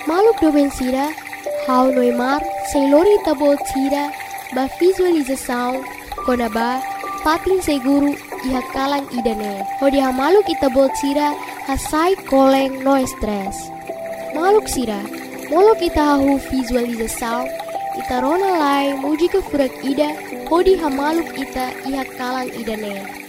Maluk doben sira, hau noimar, sem lori tabol sira, ba visualização, konaba, patin seguro, iha kalang idane. Hodi ha maluk itabol sira, hasai koleng no stress. Maluk sira, molok ita hahu visualização, ita rona lai muji ke furak ida, hodi ha maluk ita iha kalang idane.